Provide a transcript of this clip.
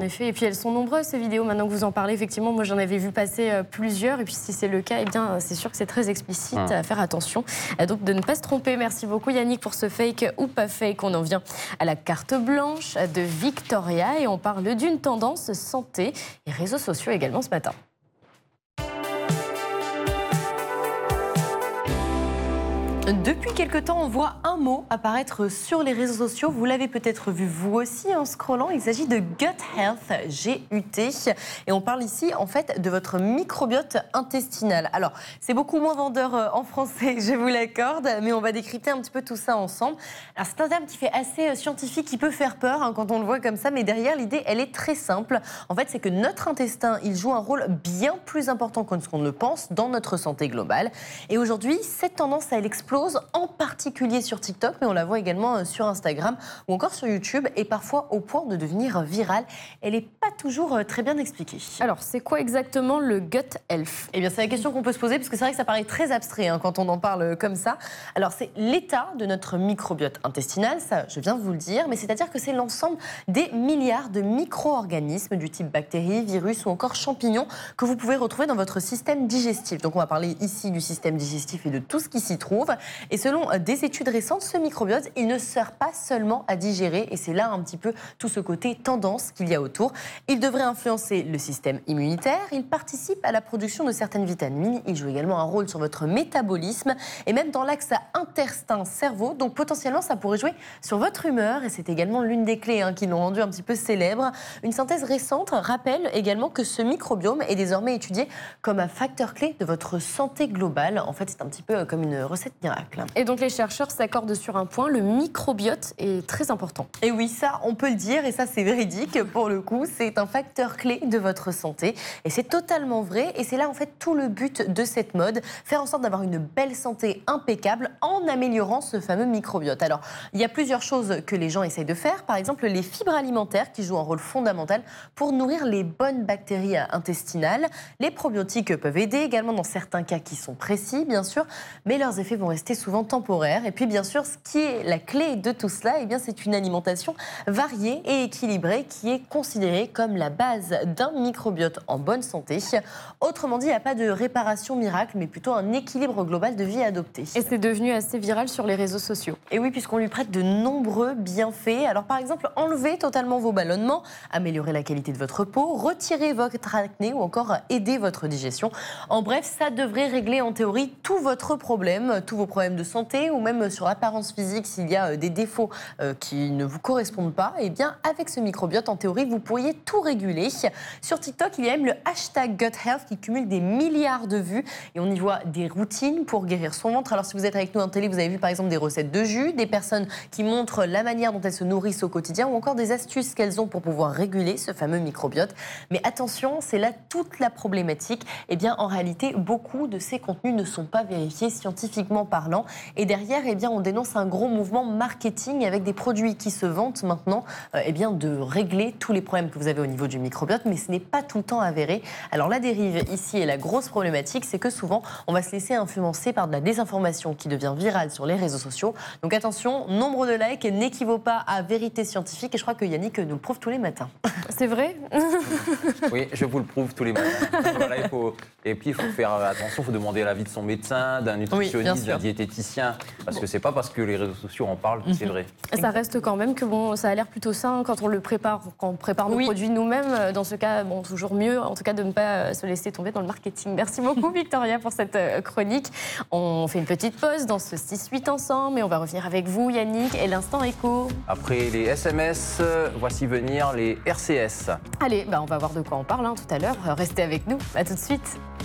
effet. Et puis elles sont nombreuses ces vidéos. Maintenant que vous en parlez, effectivement, moi j'en avais vu passer plusieurs. Et puis si c'est le cas, eh bien c'est sûr que c'est très explicite. À faire attention. Donc de ne pas se tromper. Merci beaucoup Yannick pour ce fake ou pas fake. On en vient à la carte blanche de Victoria et on parle d'une tendance santé et réseaux sociaux également ce matin. Depuis quelque temps, on voit un mot apparaître sur les réseaux sociaux. Vous l'avez peut-être vu vous aussi en scrollant. Il s'agit de gut health, G-U-T. Et on parle ici en fait de votre microbiote intestinal. Alors, c'est beaucoup moins vendeur en français, je vous l'accorde, mais on va décrypter un petit peu tout ça ensemble. Alors, c'est un terme qui fait assez scientifique, qui peut faire peur quand on le voit comme ça, mais derrière, l'idée, elle est très simple. En fait, c'est que notre intestin, il joue un rôle bien plus important que ce qu'on ne le pense dans notre santé globale. Et aujourd'hui, cette tendance, elle explose, en particulier sur TikTok, mais on la voit également sur Instagram ou encore sur YouTube, et parfois au point de devenir virale. Elle n'est pas toujours très bien expliquée. Alors, c'est quoi exactement le gut health? Eh bien, c'est la question qu'on peut se poser, parce que c'est vrai que ça paraît très abstrait quand on en parle comme ça. Alors, c'est l'état de notre microbiote intestinal, ça, je viens de vous le dire, mais c'est-à-dire que c'est l'ensemble des milliards de micro-organismes du type bactéries, virus ou encore champignons que vous pouvez retrouver dans votre système digestif. Donc, on va parler ici du système digestif et de tout ce qui s'y trouve. Et selon des études récentes, ce microbiote, il ne sert pas seulement à digérer, et c'est là un petit peu tout ce côté tendance qu'il y a autour. Il devrait influencer le système immunitaire, il participe à la production de certaines vitamines, il joue également un rôle sur votre métabolisme et même dans l'axe intestin-cerveau, donc potentiellement ça pourrait jouer sur votre humeur, et c'est également l'une des clés qui l'ont rendu un petit peu célèbre. Une synthèse récente rappelle également que ce microbiome est désormais étudié comme un facteur clé de votre santé globale. En fait, c'est un petit peu comme une recette miracle. Et donc les chercheurs s'accordent sur un point, le microbiote est très important. Et oui, ça on peut le dire, et ça c'est véridique pour le coup, c'est un facteur clé de votre santé. Et c'est totalement vrai, et c'est là en fait tout le but de cette mode, faire en sorte d'avoir une belle santé impeccable en améliorant ce fameux microbiote. Alors, il y a plusieurs choses que les gens essayent de faire, par exemple les fibres alimentaires qui jouent un rôle fondamental pour nourrir les bonnes bactéries intestinales. Les probiotiques peuvent aider également dans certains cas qui sont précis, bien sûr, mais leurs effets vont rester souvent temporaire. Et puis bien sûr, ce qui est la clé de tout cela, eh bien, c'est une alimentation variée et équilibrée qui est considérée comme la base d'un microbiote en bonne santé. Autrement dit, il n'y a pas de réparation miracle, mais plutôt un équilibre global de vie adopté. Et c'est devenu assez viral sur les réseaux sociaux. Et oui, puisqu'on lui prête de nombreux bienfaits. Alors par exemple, enlever totalement vos ballonnements, améliorer la qualité de votre peau, retirer votre acné ou encore aider votre digestion. En bref, ça devrait régler en théorie tout votre problème, tous vos problèmes de santé ou même sur l'apparence physique, s'il y a des défauts qui ne vous correspondent pas, eh bien avec ce microbiote, en théorie, vous pourriez tout réguler. Sur TikTok, il y a même le hashtag GutHealth qui cumule des milliards de vues et on y voit des routines pour guérir son ventre. Alors si vous êtes avec nous en télé, vous avez vu par exemple des recettes de jus, des personnes qui montrent la manière dont elles se nourrissent au quotidien ou encore des astuces qu'elles ont pour pouvoir réguler ce fameux microbiote. Mais attention, c'est là toute la problématique. Eh bien en réalité, beaucoup de ces contenus ne sont pas vérifiés scientifiquement parlant. Et derrière, eh bien, on dénonce un gros mouvement marketing avec des produits qui se vantent maintenant eh bien, de régler tous les problèmes que vous avez au niveau du microbiote, mais ce n'est pas tout le temps avéré. Alors la dérive ici et la grosse problématique, c'est que souvent, on va se laisser influencer par de la désinformation qui devient virale sur les réseaux sociaux. Donc attention, nombre de likes n'équivaut pas à vérité scientifique, et je crois que Yannick nous le prouve tous les matins. C'est vrai? Oui, je vous le prouve tous les matins. Voilà, et puis il faut faire attention, il faut demander l'avis de son médecin, d'un nutritionniste, d'un diététicien, parce que c'est pas parce que les réseaux sociaux en parlent que c'est vrai. Ça reste quand même que bon, ça a l'air plutôt sain quand on le prépare, quand on prépare nos produits nous-mêmes. Dans ce cas, bon, toujours mieux, en tout cas, de ne pas se laisser tomber dans le marketing. Merci beaucoup Victoria pour cette chronique. On fait une petite pause dans ce 6-8 ensemble et on va revenir avec vous Yannick et l'instant écho. Après les SMS, voici venir les RCS. Allez, on va voir de quoi on parle tout à l'heure. Restez avec nous, à tout de suite.